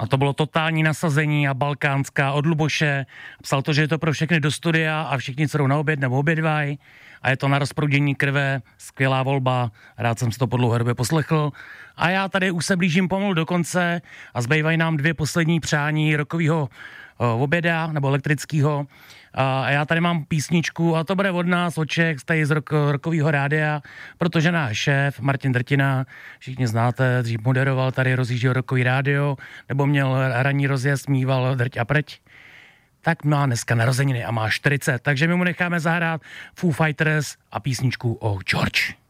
A to bylo totální nasazení a balkánská od Luboše. Psal to, že je to pro všechny do studia a všichni, co jdou na oběd nebo obědvají. A je to na rozproudění krve, skvělá volba, rád jsem si to po dlouhé době poslechl. A já tady už se blížím pomalu do konce a zbývají nám 2 poslední přání rokového oběda nebo elektrického. A já tady mám písničku a to bude od nás, od Čech, tady z rokového rádia, protože náš šéf Martin Drtina, všichni znáte, dřív moderoval tady, rozjížděl rokový rádio, nebo měl ranní rozjezd, mýval drť a preť. Tak má dneska narozeniny a má 40, takže my mu necháme zahrát Foo Fighters a písničku o George.